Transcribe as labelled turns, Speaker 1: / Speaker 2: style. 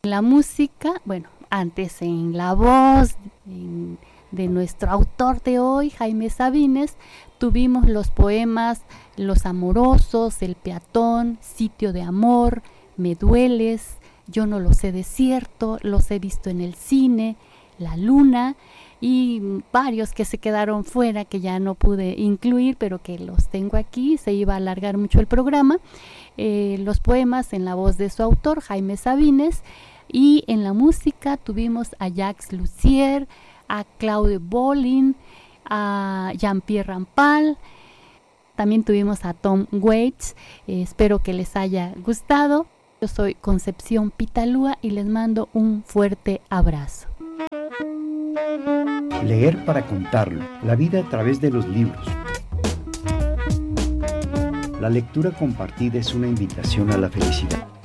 Speaker 1: La música, bueno, antes en la voz de nuestro autor de hoy, Jaime Sabines, tuvimos los poemas Los Amorosos, El Peatón, Sitio de Amor, Me Dueles, Yo no lo sé de cierto, Los he visto en el cine, La Luna, y varios que se quedaron fuera, que ya no pude incluir, pero que los tengo aquí. Se iba a alargar mucho el programa. Los poemas en la voz de su autor, Jaime Sabines, y en la música tuvimos a Jacques Lussier, a Claude Bolin, a Jean-Pierre Rampal. También tuvimos a Tom Waits. Espero que les haya gustado. Yo soy Concepción Pitalúa y les mando un fuerte abrazo.
Speaker 2: Leer para contarlo, la vida a través de los libros. La lectura compartida es una invitación a la felicidad.